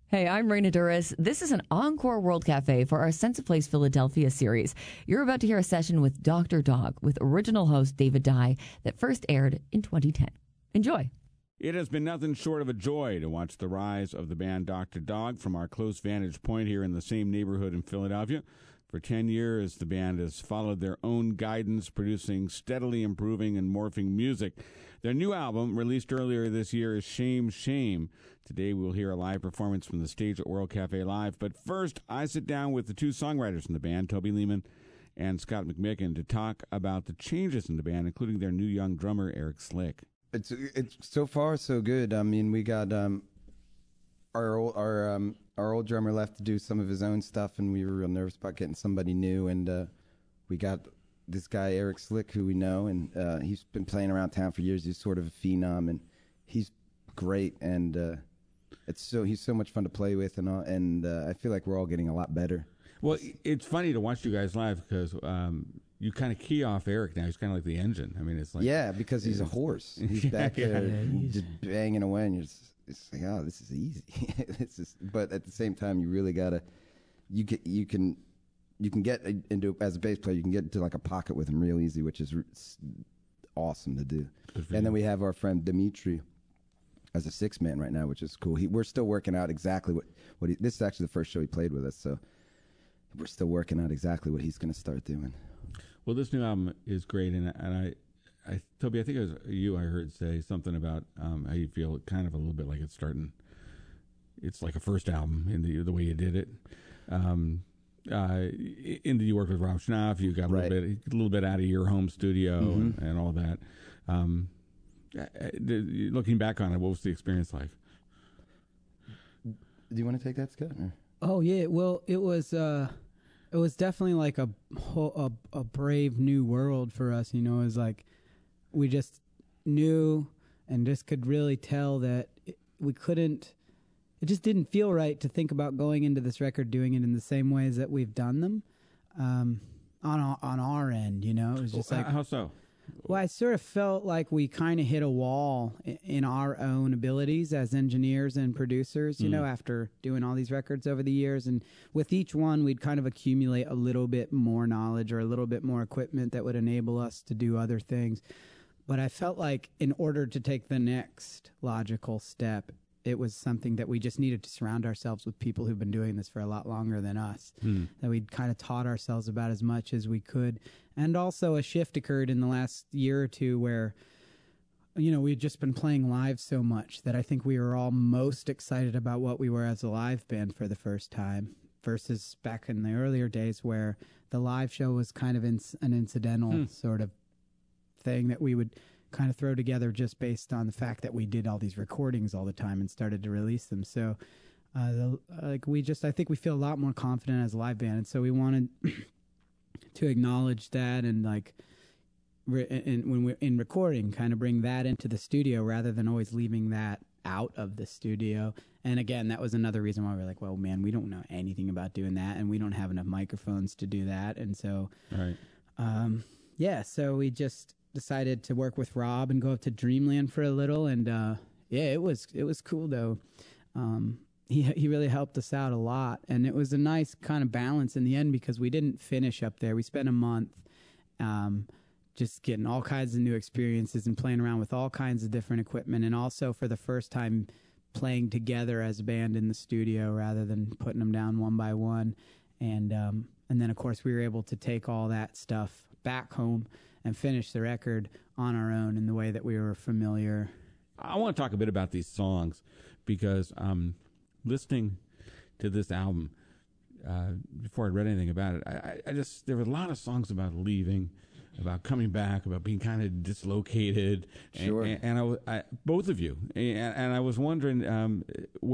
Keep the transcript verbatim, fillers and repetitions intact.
Hey, I'm Raina Duras. This is an Encore World Cafe for our Sense of Place Philadelphia series. You're about to hear a session with Doctor Dog with original host David Dye that first aired in twenty ten. Enjoy. It has been nothing short of a joy to watch the rise of the band Doctor Dog from our close vantage point here in the same neighborhood in Philadelphia. For ten years, the band has followed their own guidance, producing steadily improving and morphing music. Their new album, released earlier this year, is Shame, Shame. Today, we'll hear a live performance from the stage at World Cafe Live. But first, I sit down with the two songwriters in the band, Toby Lehman and Scott McMicken, to talk about the changes in the band, including their new young drummer, Eric Slick. It's it's so far so good. I mean, we got um, our old our um, our old drummer left to do some of his own stuff, and we were real nervous about getting somebody new. And uh, we got this guy Eric Slick, who we know, and uh, he's been playing around town for years. He's sort of a phenom, and he's great. And uh, it's so he's so much fun to play with, and all, and uh, I feel like we're all getting a lot better. Well, it's funny to watch you guys live because um, you kind of key off Eric now. He's kind of like the engine. I mean, it's like yeah, because he's a horse. He's back there yeah, just banging away, and you're just, it's like, oh, this is easy. It's just, but at the same time, you really gotta you get you can you can get into as a bass player, you can get into like a pocket with him real easy, which is awesome to do. And you. Then we have our friend Dimitri as a six man right now, which is cool. He, we're still working out exactly what what he, this is actually the first show he played with us, so. We're still working out exactly what he's going to start doing. Well, this new album is great, and, and I, I, Toby, I think it was you I heard say something about um, how you feel kind of a little bit like it's starting. It's like a first album in the the way you did it. Um, uh, in the you worked with Rob Schnapf, you got a right. little bit a little bit out of your home studio mm-hmm. and, and all that. Um, looking back on it, what was the experience like? Do you want to take that, Scott? Or? Oh yeah, well it was uh, it was definitely like a, a a brave new world for us. You know, it was like we just knew and just could really tell that it, we couldn't. It just didn't feel right to think about going into this record doing it in the same ways that we've done them um, on our, on our end. You know, it was just well, like how so? Well, I sort of felt like we kind of hit a wall in our own abilities as engineers and producers, you mm. know, after doing all these records over the years. And with each one, we'd kind of accumulate a little bit more knowledge or a little bit more equipment that would enable us to do other things. But I felt like in order to take the next logical step, it was something that we just needed to surround ourselves with people who've been doing this for a lot longer than us, mm. that we'd kind of taught ourselves about as much as we could. And also a shift occurred in the last year or two where, you know, we'd just been playing live so much that I think we were all most excited about what we were as a live band for the first time versus back in the earlier days where the live show was kind of in, an incidental mm. sort of thing that we would kind of throw together just based on the fact that we did all these recordings all the time and started to release them. So, uh, the, like we just, I think we feel a lot more confident as a live band. And so we wanted to acknowledge that and like, re- and when we're in recording, kind of bring that into the studio rather than always leaving that out of the studio. And again, that was another reason why we we're like, well, man, we don't know anything about doing that. And we don't have enough microphones to do that. And so, right. um, yeah, so we just decided to work with Rob and go up to Dreamland for a little, and uh, yeah, it was it was cool though. Um, he he really helped us out a lot, and it was a nice kind of balance in the end because we didn't finish up there. We spent a month um, just getting all kinds of new experiences and playing around with all kinds of different equipment, and also for the first time playing together as a band in the studio rather than putting them down one by one. And um, and then of course we were able to take all that stuff back home and finish the record on our own in the way that we were familiar. I want to talk a bit about these songs because um, listening to this album, uh, before I read anything about it, I, I just, there were a lot of songs about leaving, about coming back, about being kind of dislocated. Sure. And, and, and I, I, both of you. And, and I was wondering, um,